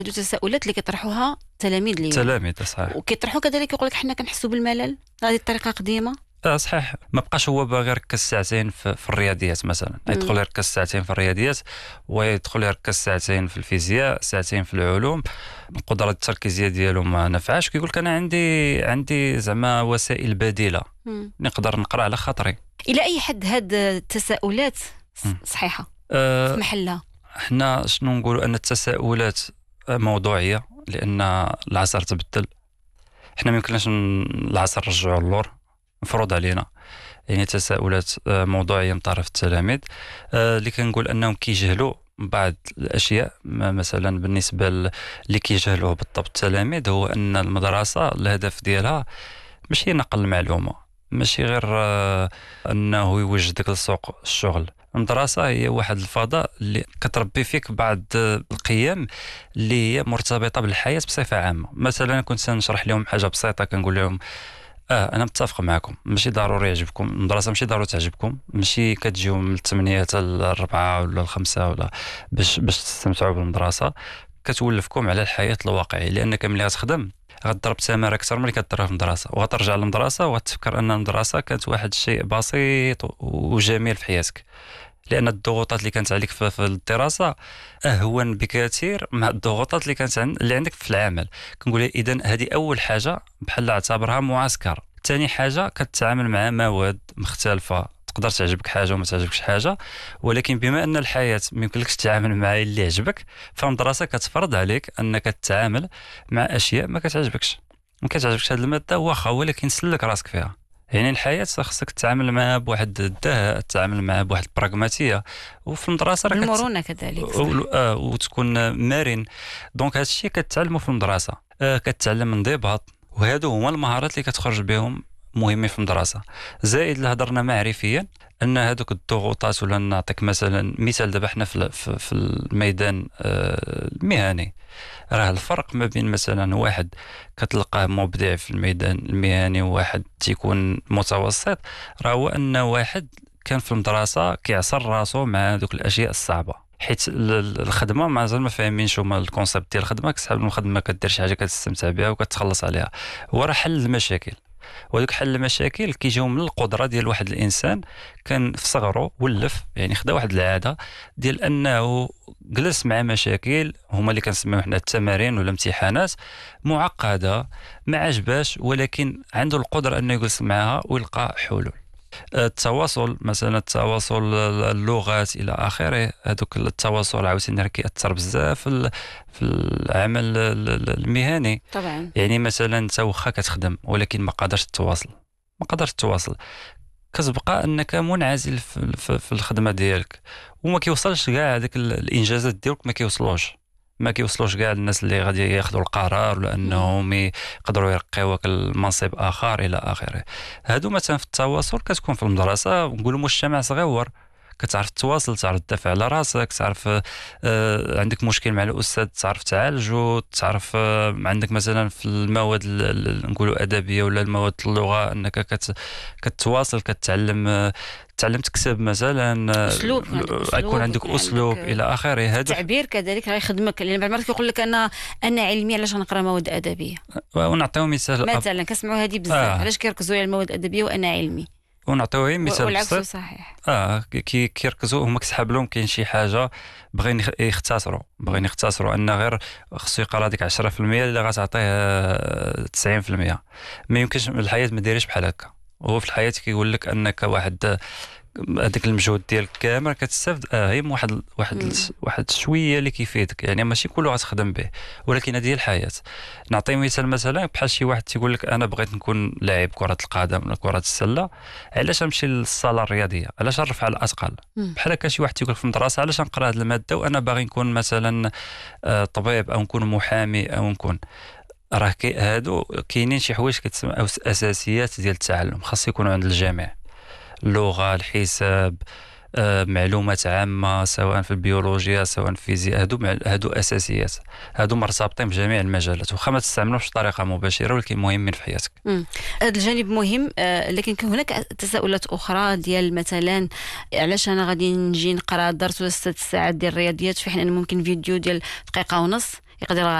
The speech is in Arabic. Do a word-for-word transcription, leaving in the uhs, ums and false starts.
هادو تساؤلات اللي كيطرحوها تلاميذ اليوم، تلاميذ صحيح، وكيطرحوا كذلك يقول لك حنا كنحسوا بالملل، هذه الطريقه قديمه. اه صحيح. ما بقاش هو باغي يركز ساعتين في, في الرياضيات مثلا، يدخل يركز ساعتين في الرياضيات ويدخل يركز ساعتين في الفيزياء، ساعتين في العلوم، القدره التركيزيه ديالو ما نفعش. كيقول لك انا عندي عندي زعما وسائل بديله مم. نقدر نقرا على خاطري. الى اي حد هاد التساؤلات صحيحه أه في محلها؟ احنا شنو نقولوا ان التساؤلات موضوعيه، لان العصر تبدل. احنا ما يمكنناش العصر نرجعوا اللور، مفروض علينا يعني تساؤلات موضوعيه من طرف التلاميذ. اللي كنقول انهم كيجهلوا بعض الاشياء، مثلا بالنسبه اللي كيجهلوه بالضبط التلاميذ هو ان المدرسه الهدف ديالها ماشي نقل المعلومه، ماشي غير انه يوجدك لسوق الشغل. المدرسة هي واحد الفضاء اللي كتربي فيك بعض القيم اللي هي مرتبطة بالحياة بصفة عامة. مثلا كنت نشرح لهم حاجة بسيطة، كنقول لهم اه انا متفق معكم، ماشي ضروري يعجبكم المدرسة، ماشي ضروري تعجبكم، ماشي كتجيو من الثمانية حتى الأربعة ولا الخمسة ولا باش باش تستمتعوا بالمدرسة، كتولفكم على الحياة الواقعية. لأنك ملي غتخدم غتضرب ثمار اكثر من اللي كتضرب في المدرسه، وغترجع للمدرسه وغتفكر ان المدرسه كانت واحد الشيء بسيط وجميل في حياتك، لان الضغوطات اللي كانت عليك في الدراسه اهون بكثير مع الضغوطات اللي كانت عن... اللي عندك في العمل. كنقول اذا هذه اول حاجه بحال اعتبرها معسكر. ثاني حاجه كتتعامل مع مواد مختلفه، تقدر تعجبك حاجه وما تعجبكش حاجه، ولكن بما ان الحياه ما يمكنلكش تتعامل مع اللي يعجبك، فالمدرسه كتفرض عليك انك تتعامل مع اشياء ما كتعجبكش. ما كتعجبكش هذه الماده واخا، ولكن سلك راسك فيها. يعني الحياه خصك تتعامل معها بواحد الدهاء، تتعامل معها بواحد البراغماتيه، وفي المدرسه راه المرونه كذلك آه وتكون مرن. دونك هذا الشيء كتعلمه في المدرسه، آه كتعلم انضباط، وهادو هما المهارات اللي كتخرج بهم مهمين في المدرسه. زائد اللي هضرنا معرفيا ان هذوك الضغوطات، ولا نعطيك مثلا مثال، دابا حنا في في الميدان المهني، راه الفرق ما بين مثلا واحد كتلقاه مبدع في الميدان المهني وواحد تيكون متوسط، راه هو ان واحد كان في المدرسه كيعصر راسو مع هذوك الاشياء الصعبه، حيت الخدمه مازال ما فاهمينش هما الكونسيبت ديال الخدمه. كتسحب الخدمه كدير شي حاجه كتستمتع بها وكتخلص عليها، هو راه حل المشاكل. وهذوك حل المشاكل كيجيو من القدره ديال واحد الانسان كان في صغره ولف، يعني خدا واحد العاده ديال انه جلس مع مشاكل هما اللي كنسميو حنا التمارين ولا امتحانات معقده ما عجباش، ولكن عنده القدره انه يجلس معها ويلقى حلول. التواصل مثلا، التواصل اللغات الى اخره، هذوك التواصل عاوتاني راه كيأثر بزاف في العمل المهني طبعا. يعني مثلا انت واخا كتخدم ولكن ما قادرش تتواصل، ما قادرش تتواصل، كتبقى انك منعزل في, في, في الخدمه ديالك، وما كيوصلش كاع هذيك الانجازات ديالك، ما كيوصلوش ما كيوصلوش كاع الناس اللي غادي ياخذوا القرار لانهم يقدروا يرقيوك المنصب اخر الى اخره. هادو مثلا في التواصل كتكون في المدرسه، نقولوا مجتمع صغير، كتعرف تواصل، تعرف تدافع على راسك، تعرف آه عندك مشكل مع الاستاذ تعرف تعالجه، تعرف آه عندك مثلا في المواد نقولوا ادبيه ولا المواد اللغه انك كت كتواصل، كتعلم آه تعلم تكتب مثلا، اسلوب يكون عندك اسلوب عندك الى اخره. هذا التعبير كذلك راه يخدمك، لان بعض المرات كيقول لك انا انا علمي علاش غنقرا مواد ادبيه. ونعطيو مثال مثلا كنسمعوا هذه بزاف، آه. علاش كيركزوا على المواد الادبيه وانا علمي، ونعطيوه مثال والعكس بسيط. صحيح. اه كي كيركزوا هما كتسحب لهم كاين شي حاجه بغين يختصروا بغين يختصروا ان غير خصو يقرا ديك عشرة في المية اللي غتعطيه تسعين في المية. ما يمكنش الحياه ما دايرش بحال هكا. هو في الحياه كيقول لك انك واحد هذاك المجهود ديالك كامل كتستافد اه هي واحد واحد مم. واحد شويه اللي كيفيدك، يعني ماشي كله غتخدم به، ولكن هذه هي الحياه. نعطي مثال مثلا بحال شي واحد تيقول لك انا بغيت نكون لاعب كره القدم ولا كره السله، علاش نمشي للصاله الرياضيه، علاش نرفع الاثقال؟ مم. بحال هكا شي واحد تيقول في المدرسه علاش نقرا هذه الماده وانا باغي نكون مثلا آه طبيب او نكون محامي او نكون، راه كي هادو كاينين شي حوايج كتسمى اساسيات ديال التعلم خاص يكونوا عند الجميع. اللغه، الحساب، آه، معلومات عامه سواء في البيولوجيا سواء في الفيزياء، هادو هادو اساسيات، هادو مرتبطين بجميع المجالات، وخا ما تستعملوش بطريقه مباشره ولكن مهمين في حياتك. هذا الجانب مهم. آه لكن كان هناك تساؤلات اخرى ديال مثلا علاش انا غادي نجي نقرا درس ولا ست ساعات ديال الرياضيات في حين ممكن فيديو ديال دقيقه ونص يقدر